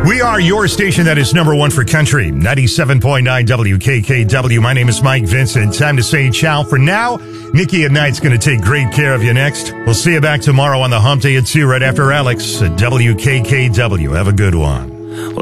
We are your station that is number one for country, 97.9 WKKW. My name is Mike Vincent. Time to say ciao for now. Nikki at Night's going to take great care of you next. We'll see you back tomorrow on the Hump Day at 2 right after Alex at WKKW. Have a good one.